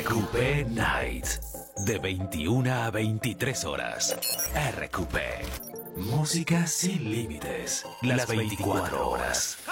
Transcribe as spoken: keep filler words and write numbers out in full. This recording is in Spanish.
Coupé Night. De veintiuna a veintitrés horas. R Q P. Música sin límites. Las veinticuatro horas.